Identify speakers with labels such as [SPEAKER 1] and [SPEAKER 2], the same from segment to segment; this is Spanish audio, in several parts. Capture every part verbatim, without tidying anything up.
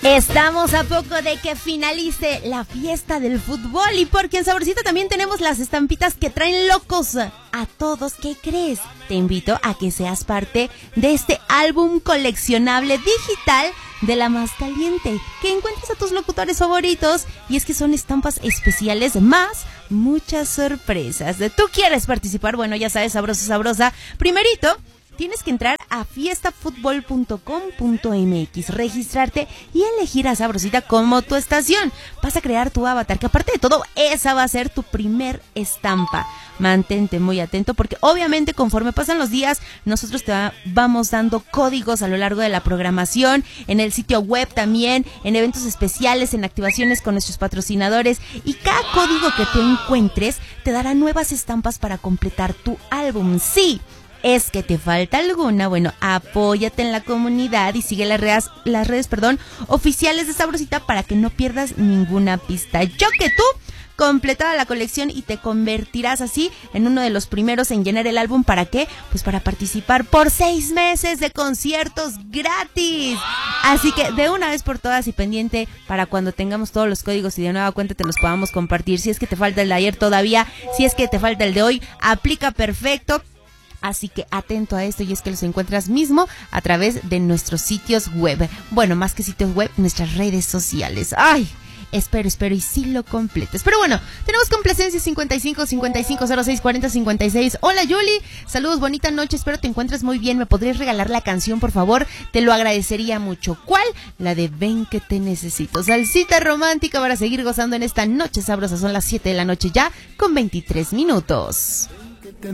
[SPEAKER 1] Estamos a poco de que finalice la fiesta del fútbol y porque en Sabrosita también tenemos las estampitas que traen locos a todos. ¿Qué crees? Te invito a que seas parte de este álbum coleccionable digital de La Más Caliente, que encuentres a tus locutores favoritos y es que son estampas especiales más muchas sorpresas. ¿Tú quieres participar? Bueno, ya sabes, sabroso, sabrosa. Primerito, tienes que entrar a fiesta fútbol punto com punto m x, registrarte y elegir a Sabrosita como tu estación. Vas a crear tu avatar, que aparte de todo, esa va a ser tu primer estampa. Mantente muy atento porque obviamente conforme pasan los días, nosotros te va, vamos dando códigos a lo largo de la programación, en el sitio web también, en eventos especiales, en activaciones con nuestros patrocinadores, y cada código que tú encuentres te dará nuevas estampas para completar tu álbum. Sí. ¿Es que te falta alguna? Bueno, apóyate en la comunidad y sigue las redes, las redes, perdón, oficiales de Sabrosita para que no pierdas ninguna pista. Yo que tú completada la colección y te convertirás así en uno de los primeros en llenar el álbum. ¿Para qué? Pues para participar por seis meses de conciertos gratis. Así que de una vez por todas y pendiente para cuando tengamos todos los códigos y de nueva cuenta te los podamos compartir. Si es que te falta el de ayer todavía, si es que te falta el de hoy, aplica perfecto. Así que atento a esto y es que los encuentras mismo a través de nuestros sitios web. Bueno, más que sitios web, nuestras redes sociales. ¡Ay! Espero, espero y sí lo completes. Pero bueno, tenemos complacencia cincuenta y cinco, cincuenta y cinco, cero seis, cuarenta, cincuenta y seis. Hola Yuli, saludos, bonita noche, espero te encuentres muy bien. ¿Me podrías regalar la canción, por favor? Te lo agradecería mucho. ¿Cuál? La de Ven que te necesito. Salsita romántica para seguir gozando en esta noche sabrosa. Son las siete de la noche ya con veintitrés minutos.
[SPEAKER 2] Te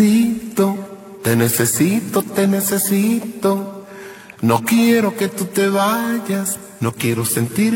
[SPEAKER 2] necesito, te necesito, te necesito. No quiero que tú te vayas, no quiero sentir